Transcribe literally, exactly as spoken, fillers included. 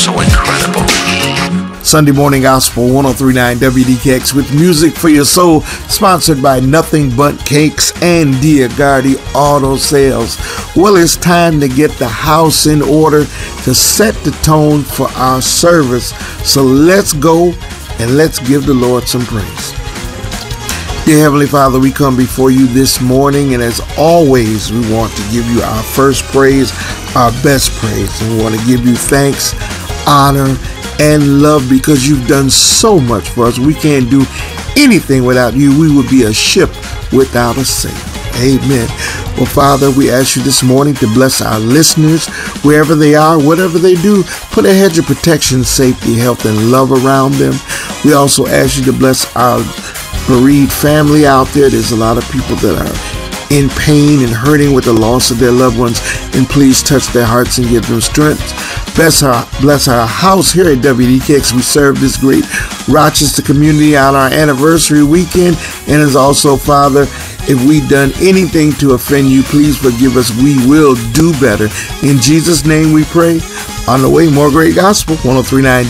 so incredible. Sunday Morning Gospel one oh three point nine W D K X with music for your soul, sponsored by Nothing But Cakes and Diagardi Auto Sales. Well, it's time to get the house in order to set the tone for our service. So let's go and let's give the Lord some praise. Dear Heavenly Father, we come before you this morning, and as always, we want to give you our first praise, our best praise, and we want to give you thanks, honor, and love because you've done so much for us. We can't do anything without you. We would be a ship without a sail. Amen. Well, Father, we ask you this morning to bless our listeners wherever they are, whatever they do. Put a hedge of protection, safety, health, and love around them. We also ask you to bless our bereaved family out there. There's a lot of people that are in pain and hurting with the loss of their loved ones, and please touch their hearts and give them strength. Bless our, bless our house here at W D K X. We serve this great Rochester community on our anniversary weekend, and as also, Father, if we've done anything to offend you, please forgive us. We will do better. In Jesus' name we pray. On the way, more great gospel. one oh three point nine